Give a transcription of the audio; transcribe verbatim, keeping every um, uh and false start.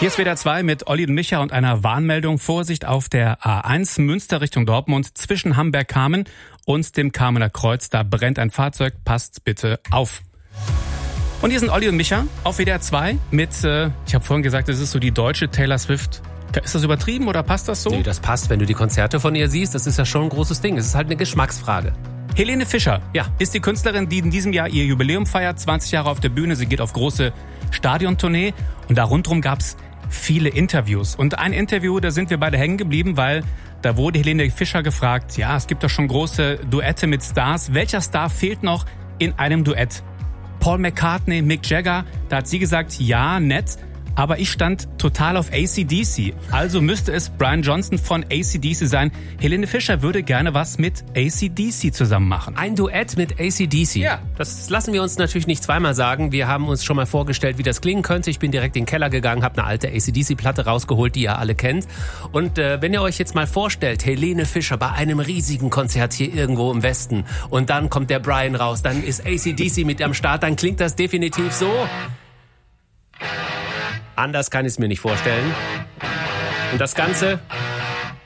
Hier ist W D R zwei mit Olli und Micha und einer Warnmeldung. Vorsicht auf der A eins Münster Richtung Dortmund zwischen Hamberg-Kamen und dem Kamener Kreuz. Da brennt ein Fahrzeug. Passt bitte auf. Und hier sind Olli und Micha auf W D R zwei mit, äh, ich habe vorhin gesagt, das ist so die deutsche Taylor Swift. Ist das übertrieben oder passt das so? Nee, das passt, wenn du die Konzerte von ihr siehst. Das ist ja schon ein großes Ding. Es ist halt eine Geschmacksfrage. Helene Fischer ja. ist die Künstlerin, die in diesem Jahr ihr Jubiläum feiert. zwanzig Jahre auf der Bühne. Sie geht auf große Stadiontournee. Und da rundherum gab's viele Interviews. Und ein Interview, da sind wir beide hängen geblieben, weil da wurde Helene Fischer gefragt, ja, es gibt doch schon große Duette mit Stars. Welcher Star fehlt noch in einem Duett? Paul McCartney, Mick Jagger, da hat sie gesagt, ja, nett. Aber ich stand total auf A C D C. Also müsste es Brian Johnson von A C D C sein. Helene Fischer würde gerne was mit A C D C zusammen machen. Ein Duett mit A C D C? Ja. Das lassen wir uns natürlich nicht zweimal sagen. Wir haben uns schon mal vorgestellt, wie das klingen könnte. Ich bin direkt in den Keller gegangen, habe eine alte A C D C-Platte rausgeholt, die ihr alle kennt. Und äh, wenn ihr euch jetzt mal vorstellt, Helene Fischer bei einem riesigen Konzert hier irgendwo im Westen und dann kommt der Brian raus, dann ist A C D C mit am Start, dann klingt das definitiv so. Anders kann ich es mir nicht vorstellen. Und das Ganze